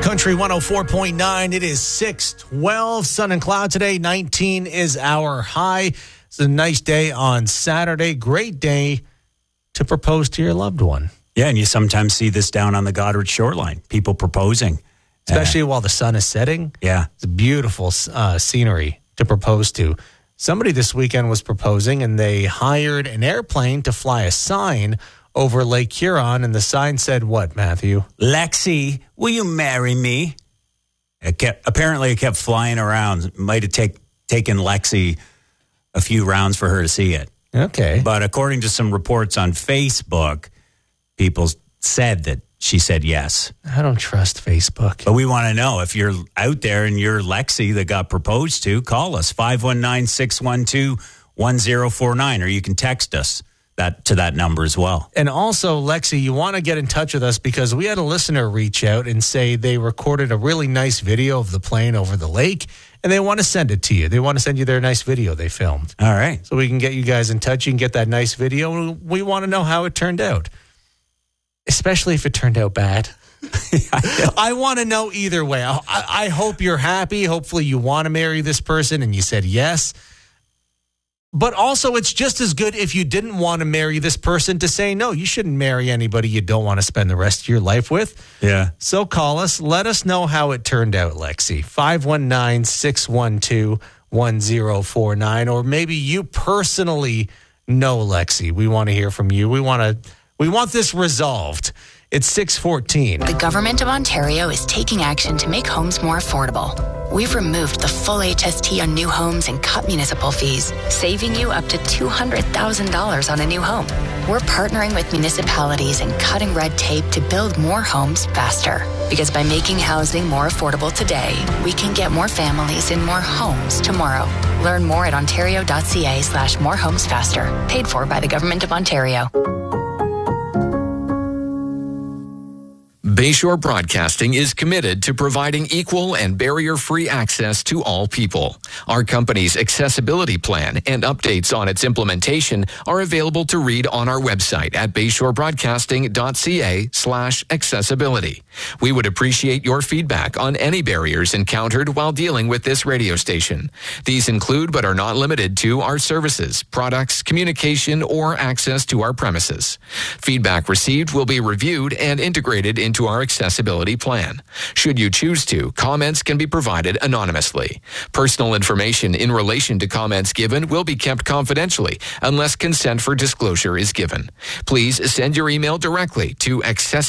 Country 104.9. It is 6:12. Sun and cloud today. 19 is our high. It's a nice day on Saturday. Great day to propose to your loved one. Yeah, and you sometimes see this down on the Goddard shoreline. People proposing. Especially while the sun is setting. Yeah. It's beautiful scenery to propose to. Somebody this weekend was proposing, and they hired an airplane to fly a sign over Lake Huron, and the sign said what, Matthew? Lexi, will you marry me? Apparently it kept flying around. It might have taken Lexi a few rounds for her to see it. Okay. But according to some reports on Facebook, people said that she said yes. I don't trust Facebook. But we want to know if you're out there and you're Lexi that got proposed to, call us 519-612-1049, or you can text us to that number as well. And also, Lexi, you want to get in touch with us because we had a listener reach out and say they recorded a really nice video of the plane over the lake, and they want to send it to you. They want to send you their nice video they filmed. All right. So we can get you guys in touch. You can get that nice video. We want to know how it turned out, especially if it turned out bad. I want to know either way. I hope you're happy. Hopefully you want to marry this person and you said yes. But also, it's just as good if you didn't want to marry this person to say no. You shouldn't marry anybody you don't want to spend the rest of your life with. Yeah. So call us. Let us know how it turned out, Lexi. 519-612-1049. Or maybe you personally know Lexi. We want to hear from you. We want this resolved. It's 6:14. The Government of Ontario is taking action to make homes more affordable. We've removed the full HST on new homes and cut municipal fees, saving you up to $200,000 on a new home. We're partnering with municipalities and cutting red tape to build more homes faster. Because by making housing more affordable today, we can get more families in more homes tomorrow. Learn more at ontario.ca/morehomesfaster. Paid for by the Government of Ontario. Bayshore Broadcasting is committed to providing equal and barrier-free access to all people. Our company's accessibility plan and updates on its implementation are available to read on our website at bayshorebroadcasting.ca/accessibility. We would appreciate your feedback on any barriers encountered while dealing with this radio station. These include, but are not limited to, our services, products, communication, or access to our premises. Feedback received will be reviewed and integrated into our accessibility plan. Should you choose to, comments can be provided anonymously. Personal information in relation to comments given will be kept confidentially unless consent for disclosure is given. Please send your email directly to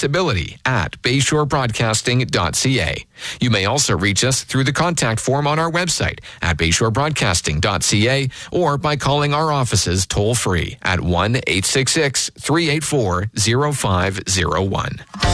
accessibility@bayshorebroadcasting.ca. You may also reach us through the contact form on our website at bayshorebroadcasting.ca or by calling our offices toll-free at 1-866-384-0501.